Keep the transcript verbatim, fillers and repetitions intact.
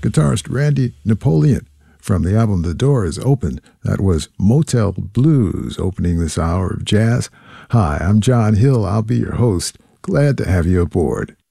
guitarist Randy Napoleon from the album The Door Is Open. That was Motel Blues opening this hour of jazz. Hi, I'm John Hill. I'll be your host. Glad to have you aboard.